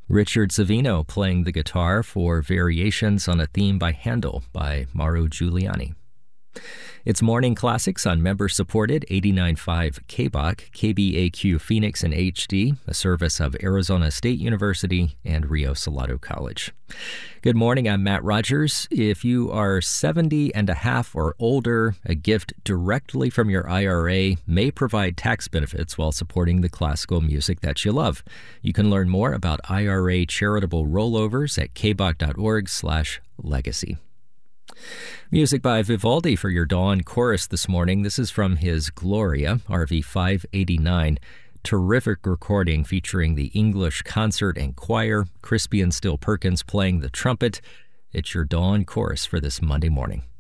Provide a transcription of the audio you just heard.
Richard Savino playing the guitar for Variations on a Theme by Handel by Mauro Giuliani. It's Morning Classics on member-supported 89.5 KBOC, KBAQ Phoenix in HD, a service of Arizona State University and Rio Salado College. Good morning, I'm Matt Rogers. If you are 70 and a half or older, a gift directly from your IRA may provide tax benefits while supporting the classical music that you love. You can learn more about IRA charitable rollovers at kbok.org/legacy. Music by Vivaldi for your dawn chorus this morning. This is from his Gloria, RV 589. Terrific recording featuring the English Concert and Choir, Crispian Still Perkins playing the trumpet. It's your dawn chorus for this Monday morning.